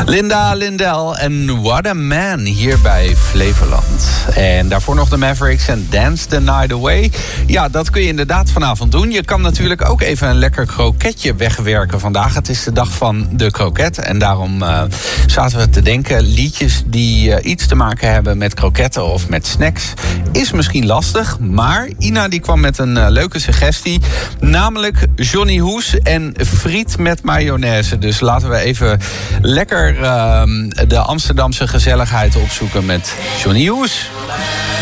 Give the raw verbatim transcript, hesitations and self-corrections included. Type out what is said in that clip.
Linda Lindell en What a Man hier bij Flevoland. En daarvoor nog de Mavericks en Dance the Night Away. Ja, dat kun je inderdaad vanavond doen. Je kan natuurlijk ook even een lekker kroketje wegwerken vandaag. Het is de dag van de kroket. En daarom uh, zaten we te denken, liedjes die uh, iets te maken hebben met kroketten of met snacks is misschien lastig. Maar Ina die kwam met een uh, leuke suggestie. Namelijk Johnny Hoes en friet met mayonaise. Dus laten we even lekker uh, de Amsterdamse gezelligheid opzoeken met Johnny Hoes.